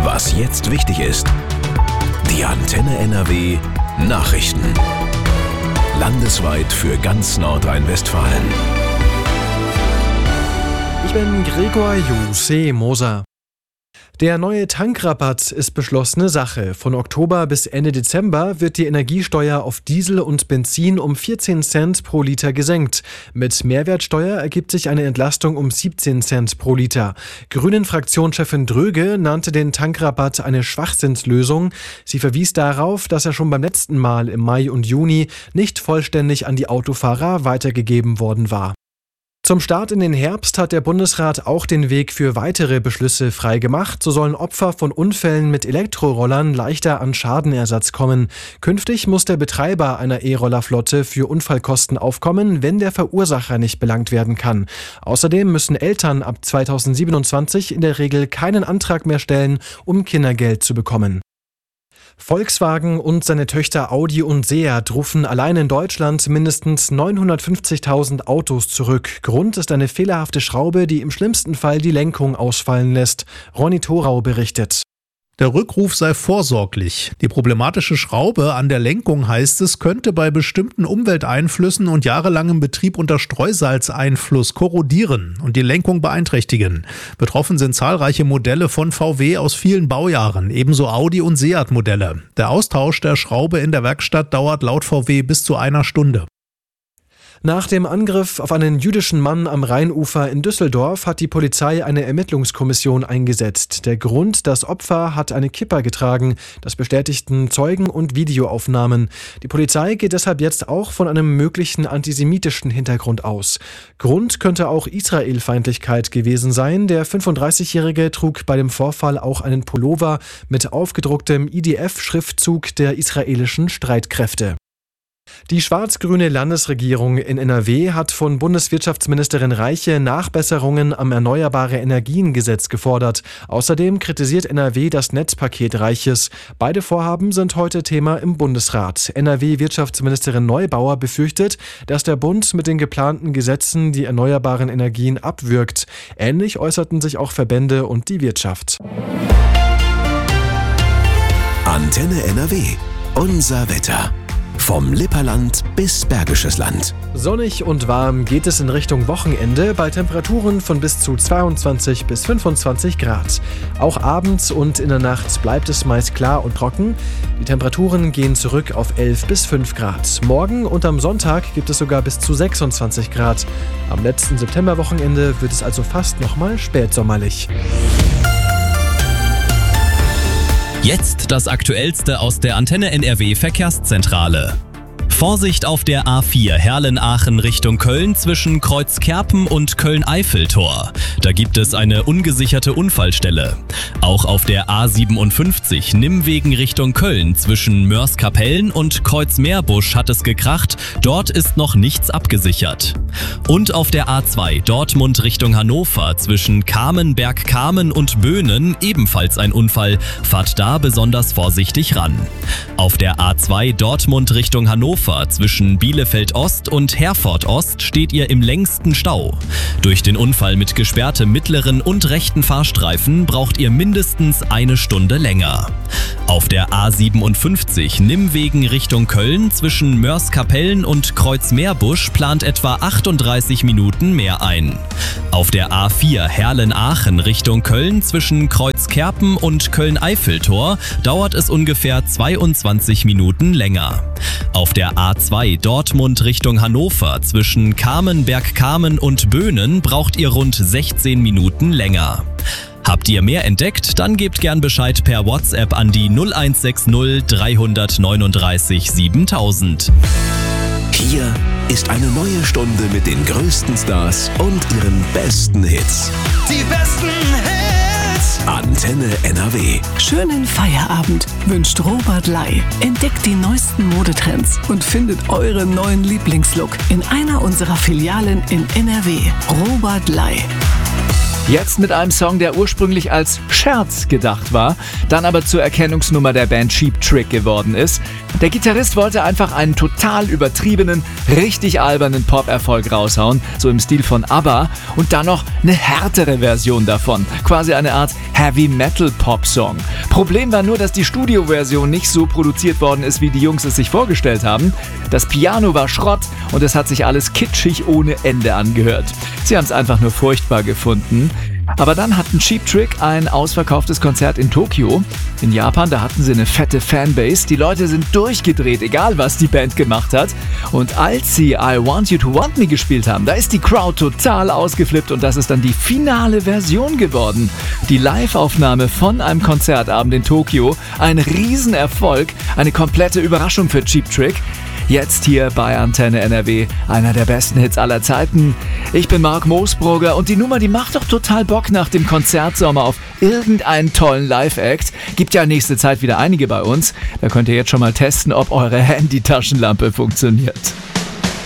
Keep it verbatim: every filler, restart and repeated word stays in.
Was jetzt wichtig ist. Die Antenne N R W Nachrichten. Landesweit für ganz Nordrhein-Westfalen. Ich bin Gregor Juse-Moser. Der neue Tankrabatt ist beschlossene Sache. Von Oktober bis Ende Dezember wird die Energiesteuer auf Diesel und Benzin um vierzehn Cent pro Liter gesenkt. Mit Mehrwertsteuer ergibt sich eine Entlastung um siebzehn Cent pro Liter. Grünen-Fraktionschefin Dröge nannte den Tankrabatt eine Schwachsinnslösung. Sie verwies darauf, dass er schon beim letzten Mal im Mai und Juni nicht vollständig an die Autofahrer weitergegeben worden war. Zum Start in den Herbst hat der Bundesrat auch den Weg für weitere Beschlüsse freigemacht. So sollen Opfer von Unfällen mit Elektrorollern leichter an Schadenersatz kommen. Künftig muss der Betreiber einer E-Rollerflotte für Unfallkosten aufkommen, wenn der Verursacher nicht belangt werden kann. Außerdem müssen Eltern ab zweitausendsiebenundzwanzig in der Regel keinen Antrag mehr stellen, um Kindergeld zu bekommen. Volkswagen und seine Töchter Audi und Seat rufen allein in Deutschland mindestens neunhundertfünfzigtausend Autos zurück. Grund ist eine fehlerhafte Schraube, die im schlimmsten Fall die Lenkung ausfallen lässt. Ronny Thorau berichtet. Der Rückruf sei vorsorglich. Die problematische Schraube an der Lenkung, heißt es, könnte bei bestimmten Umwelteinflüssen und jahrelangem Betrieb unter Streusalzeinfluss korrodieren und die Lenkung beeinträchtigen. Betroffen sind zahlreiche Modelle von V W aus vielen Baujahren, ebenso Audi- und Seat-Modelle. Der Austausch der Schraube in der Werkstatt dauert laut V W bis zu einer Stunde. Nach dem Angriff auf einen jüdischen Mann am Rheinufer in Düsseldorf hat die Polizei eine Ermittlungskommission eingesetzt. Der Grund: Das Opfer hat eine Kippa getragen. Das bestätigten Zeugen und Videoaufnahmen. Die Polizei geht deshalb jetzt auch von einem möglichen antisemitischen Hintergrund aus. Grund könnte auch Israelfeindlichkeit gewesen sein. Der fünfunddreißigjährige trug bei dem Vorfall auch einen Pullover mit aufgedrucktem I D F-Schriftzug der israelischen Streitkräfte. Die schwarz-grüne Landesregierung in N R W hat von Bundeswirtschaftsministerin Reiche Nachbesserungen am Erneuerbare-Energien-Gesetz gefordert. Außerdem kritisiert N R W das Netzpaket Reiches. Beide Vorhaben sind heute Thema im Bundesrat. N R W-Wirtschaftsministerin Neubauer befürchtet, dass der Bund mit den geplanten Gesetzen die erneuerbaren Energien abwürgt. Ähnlich äußerten sich auch Verbände und die Wirtschaft. Antenne N R W. Unser Wetter. Vom Lipperland bis Bergisches Land. Sonnig und warm geht es in Richtung Wochenende bei Temperaturen von bis zu zweiundzwanzig bis fünfundzwanzig Grad. Auch abends und in der Nacht bleibt es meist klar und trocken. Die Temperaturen gehen zurück auf elf bis fünf Grad. Morgen und am Sonntag gibt es sogar bis zu sechsundzwanzig Grad. Am letzten Septemberwochenende wird es also fast nochmal spätsommerlich. Jetzt das Aktuellste aus der Antenne N R W Verkehrszentrale. Vorsicht auf der A vier Herlen-Aachen Richtung Köln zwischen Kreuzkerpen und Köln-Eiffeltor. Da gibt es eine ungesicherte Unfallstelle. Auch auf der A siebenundfünfzig Nimmwegen Richtung Köln zwischen Mörs-Kapellen und Kreuzmeerbusch hat es gekracht. Dort ist noch nichts abgesichert. Und auf der A zwei Dortmund Richtung Hannover zwischen Kamen, Bergkamen und Böhnen ebenfalls ein Unfall. Fahrt da besonders vorsichtig ran. Auf der A zwei Dortmund Richtung Hannover zwischen Bielefeld Ost und Herford Ost steht ihr im längsten Stau. Durch den Unfall mit gesperrtem mittleren und rechten Fahrstreifen braucht ihr mindestens eine Stunde länger. Auf der A siebenundfünfzig Nimmwegen Richtung Köln zwischen Mörs-Kapellen und Kreuzmeerbusch plant etwa achtunddreißig Minuten mehr ein. Auf der A vier Herlen-Aachen Richtung Köln zwischen Kreuzkerpen und Köln-Eiffeltor dauert es ungefähr zweiundzwanzig Minuten länger. Auf der A zwei Dortmund Richtung Hannover zwischen Kamen, Bergkamen und Böhnen braucht ihr rund sechzehn Minuten länger. Habt ihr mehr entdeckt? Dann gebt gern Bescheid per WhatsApp an die null eins sechs null drei neun drei siebentausend. Hier ist eine neue Stunde mit den größten Stars und ihren besten Hits. Die besten Hits! Antenne N R W. Schönen Feierabend wünscht Robert Lai. Entdeckt die neuesten Modetrends und findet euren neuen Lieblingslook in einer unserer Filialen in N R W. Robert Lai. Jetzt mit einem Song, der ursprünglich als Scherz gedacht war, dann aber zur Erkennungsnummer der Band Cheap Trick geworden ist. Der Gitarrist wollte einfach einen total übertriebenen, richtig albernen Pop-Erfolg raushauen, so im Stil von ABBA, und dann noch eine härtere Version davon, quasi eine Art Heavy-Metal-Pop-Song. Problem war nur, dass die Studioversion nicht so produziert worden ist, wie die Jungs es sich vorgestellt haben. Das Piano war Schrott und es hat sich alles kitschig ohne Ende angehört. Sie haben es einfach nur furchtbar gefunden. Aber dann hatten Cheap Trick ein ausverkauftes Konzert in Tokio. In Japan, da hatten sie eine fette Fanbase. Die Leute sind durchgedreht, egal was die Band gemacht hat. Und als sie I Want You to Want Me gespielt haben, da ist die Crowd total ausgeflippt und das ist dann die finale Version geworden. Die Live-Aufnahme von einem Konzertabend in Tokio, ein Riesenerfolg, eine komplette Überraschung für Cheap Trick. Jetzt hier bei Antenne N R W, einer der besten Hits aller Zeiten. Ich bin Marc Moosbrugger und die Nummer, die macht doch total Bock nach dem Konzertsommer auf irgendeinen tollen Live-Act. Gibt ja nächste Zeit wieder einige bei uns. Da könnt ihr jetzt schon mal testen, ob eure Handy-Taschenlampe funktioniert.